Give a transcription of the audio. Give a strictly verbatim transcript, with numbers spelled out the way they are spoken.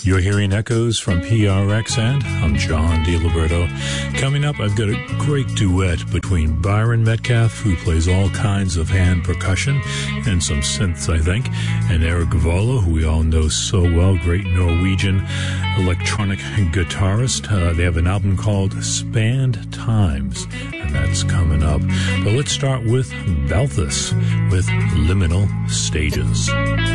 You're hearing echoes from P R X, and I'm John DiLiberto. Coming up, I've got a great duet between Byron Metcalf, who plays all kinds of hand percussion and some synths, I think, and Eric Vola, who we all know so well, great Norwegian electronic guitarist. Uh, they have an album called Spanned Times, and that's coming up. But let's start with Balthus with Liminal Stages.